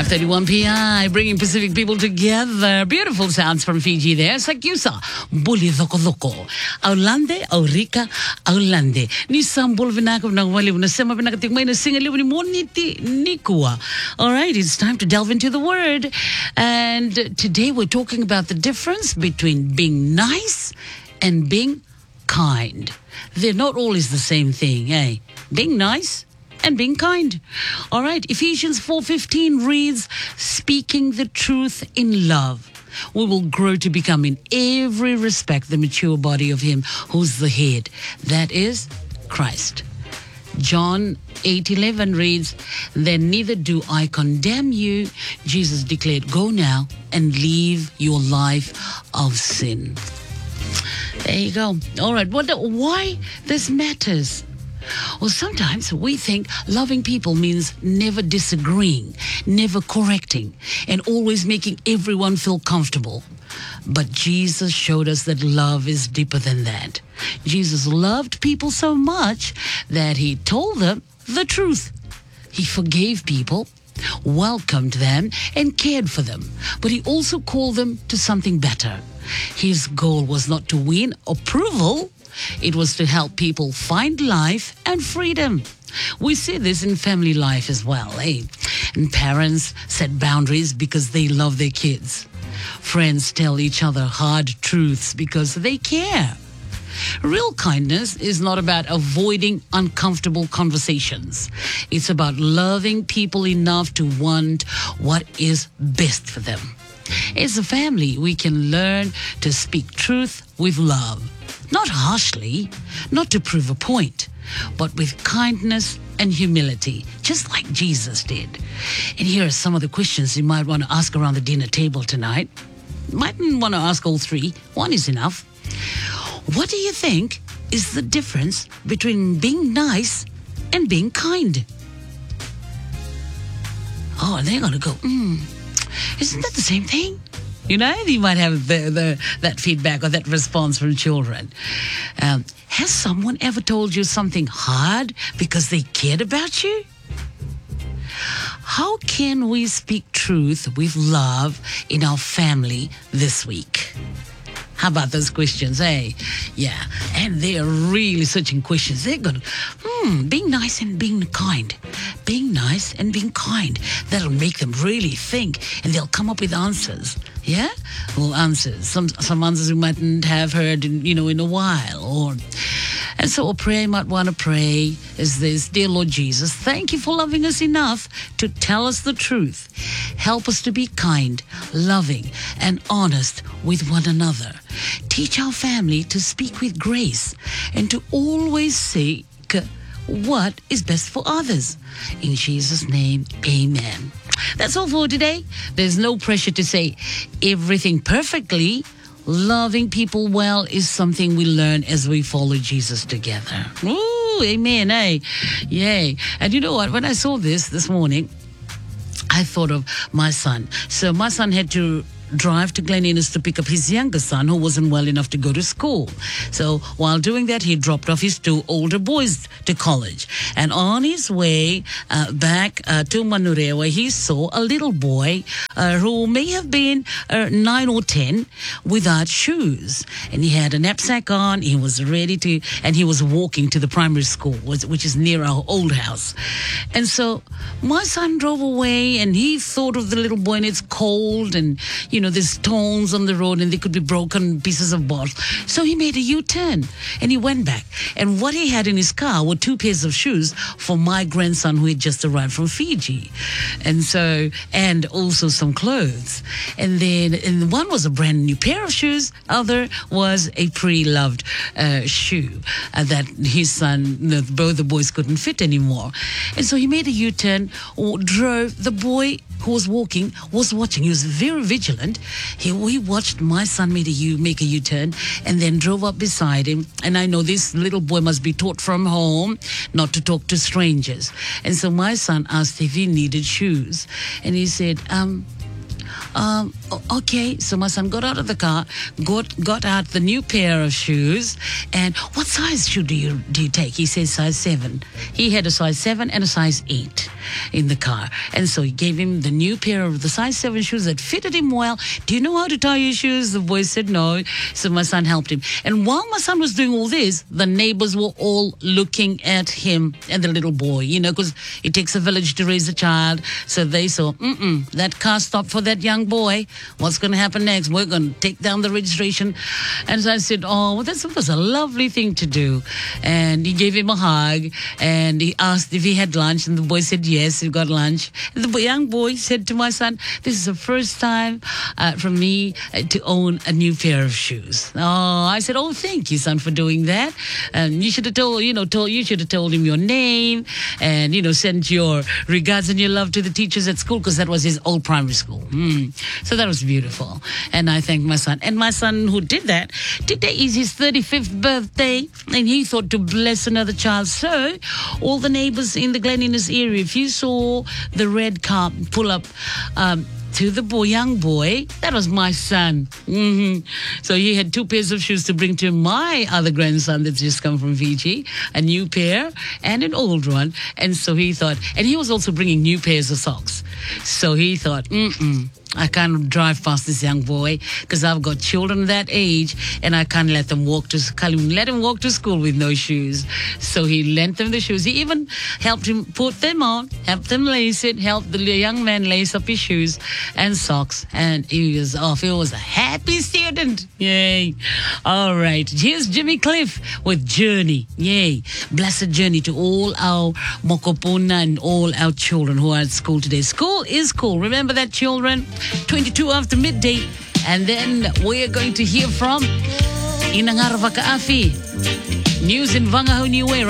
5:31 PI, bringing Pacific people together. Beautiful sounds from Fiji there. Sakyusa, Buli Lokoloko, Aulande, Aurika, Aulande. Ni sambol vinaka nagwali unasema vinakatikmai na singali ni moniti nikua. All right, it's time to delve into the word. And today we're talking about the difference between being nice and being kind. They're not always the same thing, eh? Being nice and being kind. All right, Ephesians 4:15 reads, speaking the truth in love, we will grow to become in every respect the mature body of him who's the head, that is Christ. John 8:11 reads, then neither do I condemn you, Jesus declared, go now and leave your life of sin. There you go. All right, why this matters? Well, sometimes we think loving people means never disagreeing, never correcting, and always making everyone feel comfortable. But Jesus showed us that love is deeper than that. Jesus loved people so much that he told them the truth. He forgave people, welcomed them, and cared for them. But he also called them to something better. His goal was not to win approval. It was to help people find life and freedom. We see this in family life as well, eh? And parents set boundaries because they love their kids. Friends tell each other hard truths because they care. Real kindness is not about avoiding uncomfortable conversations. It's about loving people enough to want what is best for them. As a family, we can learn to speak truth with love. Not harshly, not to prove a point, but with kindness and humility, just like Jesus did. And here are some of the questions you might want to ask around the dinner table tonight. Mightn't want to ask all three. One is enough. What do you think is the difference between being nice and being kind? Oh, and they're going to go, isn't that the same thing? You know, you might have that feedback or that response from children. Has someone ever told you something hard because they cared about you? How can we speak truth with love in our family this week? How about those questions, eh? Yeah, and they are really searching questions. They're going, being nice and being kind. Being nice and being kind. That'll make them really think, and they'll come up with answers. Yeah? Well, answers. Some answers we mightn't have heard in a while. And so a prayer you might want to pray is this: Dear Lord Jesus, thank you for loving us enough to tell us the truth. Help us to be kind, loving, and honest with one another. Teach our family to speak with grace and to always seek what is best for others. In Jesus' name, amen. That's all for today. There's no pressure to say everything perfectly. Loving people well is something we learn as we follow Jesus together. Ooh, amen, eh? Yay. And you know what? When I saw this morning, I thought of my son. So my son had to drive to Glen Innes to pick up his younger son who wasn't well enough to go to school. So while doing that, he dropped off his two older boys to college. And on his way back to Manurewa, he saw a little boy who may have been 9 or 10 without shoes. And he had a knapsack on. He was and he was walking to the primary school, which is near our old house. And so my son drove away, and he thought of the little boy, and it's cold, and there's stones on the road, and there could be broken pieces of bottles. So he made a U-turn, and he went back. And what he had in his car were 2 pairs of shoes for my grandson who had just arrived from Fiji. And also some clothes. And one was a brand new pair of shoes. Other was a pre-loved shoe that his son, both the boys couldn't fit anymore. And so he made a U-turn, drove. The boy who was walking was watching. He was very vigilant. He watched my son make a U-turn and then drove up beside him. And I know this little boy must be taught from home not to talk to strangers. And so my son asked if he needed shoes. And he said, okay. So my son got out of the car, got out the new pair of shoes. And what size shoe do you take? He says size 7. He had a size 7 and a size 8. in the car. And so he gave him the new pair of the size 7 shoes that fitted him well. Do you know how to tie your shoes? The boy said no. So my son helped him. And while my son was doing all this, the neighbors were all looking at him and the little boy, because it takes a village to raise a child. So they saw, that car stopped for that young boy. What's going to happen next? We're going to take down the registration. And so I said, oh, well, that was a lovely thing to do. And he gave him a hug and he asked if he had lunch. And the boy said, yes, he got lunch. And the young boy said to my son, this is the first time for me to own a new pair of shoes. Oh, I said, oh, thank you, son, for doing that. And you should have you should have told him your name and, sent your regards and your love to the teachers at school, because that was his old primary school. So that was beautiful. And I thank my son. And my son who did that, today is his 35th birthday, and he thought to bless another child. So all the neighbors in the Glen Innes area, if you saw the red car pull up to the young boy, that was my son. So he had 2 pairs of shoes to bring to my other grandson that's just come from Fiji, a new pair and an old one. And so he thought, and he was also bringing new pairs of socks. So he thought, I can't drive past this young boy because I've got children that age and I can't let him walk to school with no shoes. So he lent them the shoes. He even helped him put them on, helped them lace it, helped the young man lace up his shoes and socks. And he was off. He was a happy student. Yay. All right. Here's Jimmy Cliff with Journey. Yay. Blessed journey to all our Mokopuna and all our children who are at school today. School is cool. Remember that, children? 22 after midday. And then we're going to hear from Inangarva Kaafi. News in Vangahau Niue.